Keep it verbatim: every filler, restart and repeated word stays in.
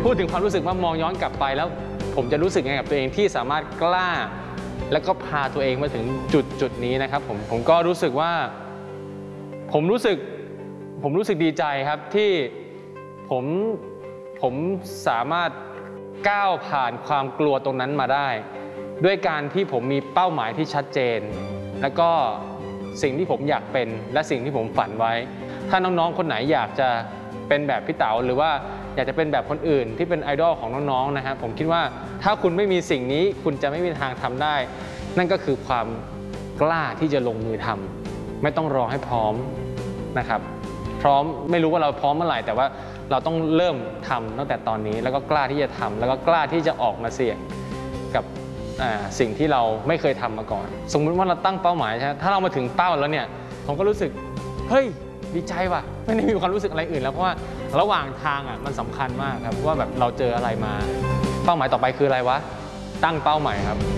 พูดถึงความรู้สึกว่ามองย้อนกลับไปแล้วผมจะรู้สึกยังไงกับตัวเองที่สามารถกล้าแล้วก็พาตัวเองมาถึงจุดจุดนี้นะครับผมผมก็รู้สึกว่าผมรู้สึกผมรู้สึกดีใจครับที่ผมผมสามารถก้าวผ่านความกลัวตรงนั้นมาได้ด้วยการที่ผมมีเป้าหมายที่ชัดเจนแล้วก็สิ่งที่ผมอยากเป็นและสิ่งที่ผมฝันไว้ถ้าน้องๆคนไหนอยากจะเป็นแบบพี่เต๋าหรือว่าอยากจะเป็นแบบคนอื่นที่เป็นไอดอลของน้องๆนะครับผมคิดว่าถ้าคุณไม่มีสิ่งนี้คุณจะไม่มีทางทำได้นั่นก็คือความกล้าที่จะลงมือทำไม่ต้องรอให้พร้อมนะครับพร้อมไม่รู้ว่าเราพร้อมเมื่อไหร่แต่ว่าเราต้องเริ่มทำตั้งแต่ตอนนี้แล้วก็กล้าที่จะทำแล้วก็กล้าที่จะออกมาเสี่ยงกับสิ่งที่เราไม่เคยทำมาก่อนสมมุติว่าเราตั้งเป้าหมายใช่ไหมถ้าเรามาถึงเป้าแล้วเนี่ยผมก็รู้สึกเฮ้ยดีใจว่ะไม่ได้มีความรู้สึกอะไรอื่นแล้วเพราะว่าระหว่างทางอ่ะมันสำคัญมากครับว่าแบบเราเจออะไรมาเป้าหมายต่อไปคืออะไรวะตั้งเป้าหมายครับ